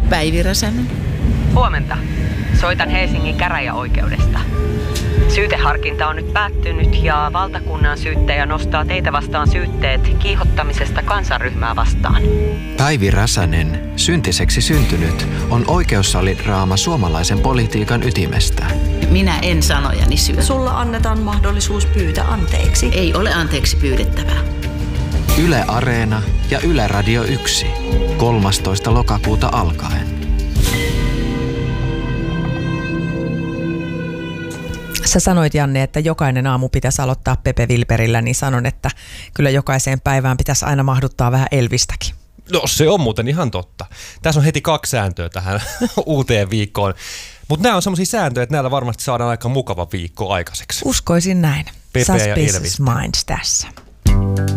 Päivi Räsänen. Huomenta. Soitan Helsingin käräjäoikeudesta. Syyteharkinta on nyt päättynyt ja valtakunnan syyttäjä nostaa teitä vastaan syytteet kiihottamisesta kansanryhmää vastaan. Päivi Räsänen, syntiseksi syntynyt, on oikeussalidraama suomalaisen politiikan ytimestä. Minä en sanojani syö. Sulla annetaan mahdollisuus pyytää anteeksi. Ei ole anteeksi pyydettävää. Yle Areena ja Yle Radio 1. 13. lokakuuta alkaen. Sä sanoit, Janne, että jokainen aamu pitäisi aloittaa Pepe Wilberillä, niin sanon, että kyllä jokaiseen päivään pitäisi aina mahduttaa vähän Elvistäkin. No se on muuten ihan totta. Tässä on heti 2 sääntöä tähän uuteen viikkoon. Mutta nämä on sellaisia sääntöjä, että näillä varmasti saadaan aika mukava viikko aikaiseksi. Uskoisin näin. Pepe ja Suspicious Elvis. Minds tässä.